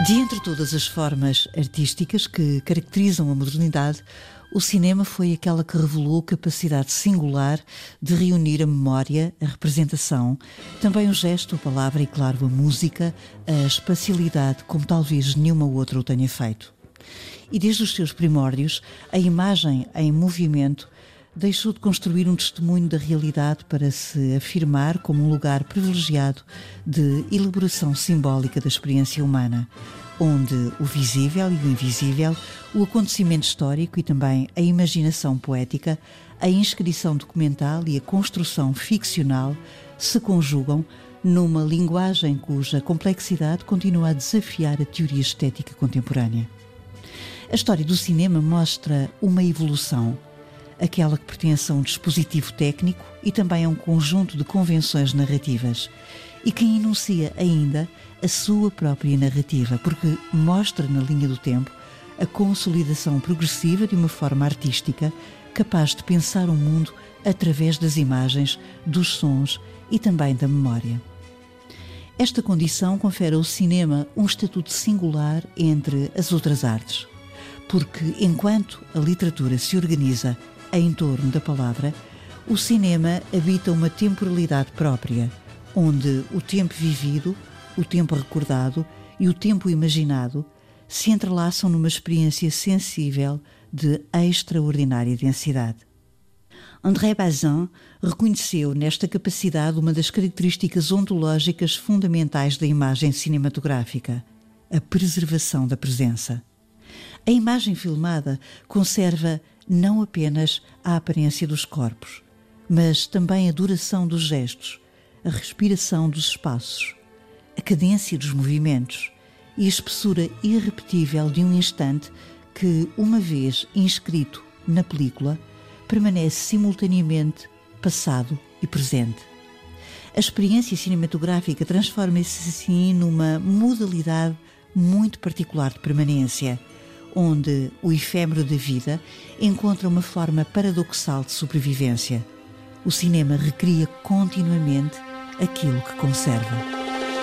De entre todas as formas artísticas que caracterizam a modernidade, o cinema foi aquela que revelou capacidade singular de reunir a memória, a representação, também o gesto, a palavra e, claro, a música, a espacialidade, como talvez nenhuma outra o tenha feito. E desde os seus primórdios, a imagem em movimento deixou de construir um testemunho da realidade para se afirmar como um lugar privilegiado de elaboração simbólica da experiência humana, onde o visível e o invisível, o acontecimento histórico e também a imaginação poética, a inscrição documental e a construção ficcional se conjugam numa linguagem cuja complexidade continua a desafiar a teoria estética contemporânea. A história do cinema mostra uma evolução, aquela que pertence a um dispositivo técnico e também a um conjunto de convenções narrativas, e que enuncia ainda a sua própria narrativa, porque mostra na linha do tempo a consolidação progressiva de uma forma artística capaz de pensar o mundo através das imagens, dos sons e também da memória. Esta condição confere ao cinema um estatuto singular entre as outras artes, porque enquanto a literatura se organiza em torno da palavra, o cinema habita uma temporalidade própria, onde o tempo vivido, o tempo recordado e o tempo imaginado se entrelaçam numa experiência sensível de extraordinária densidade. André Bazin reconheceu nesta capacidade uma das características ontológicas fundamentais da imagem cinematográfica: a preservação da presença. A imagem filmada conserva não apenas a aparência dos corpos, mas também a duração dos gestos, a respiração dos espaços, a cadência dos movimentos e a espessura irrepetível de um instante que, uma vez inscrito na película, permanece simultaneamente passado e presente. A experiência cinematográfica transforma-se assim numa modalidade muito particular de permanência, onde o efêmero da vida encontra uma forma paradoxal de sobrevivência. O cinema recria continuamente aquilo que conserva.